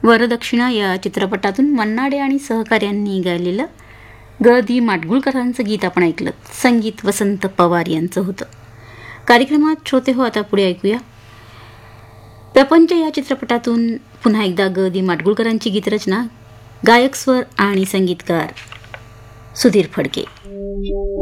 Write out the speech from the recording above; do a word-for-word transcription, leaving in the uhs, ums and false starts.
वरदक्षिणा या चित्रपटातून मन्नाडे आणि सहकाऱ्यांनी गायलेलं ग दी माडगुळकरांचं गीत आपण ऐकलं. संगीत वसंत पवार यांचं होतं. कार्यक्रमात श्रोते हो, आता पुढे ऐकूया प्रपंच या चित्रपटातून पुन्हा एकदा ग दी माडगुळकरांची गीतरचना, गायक स्वर आणि संगीतकार सुधीर फडके.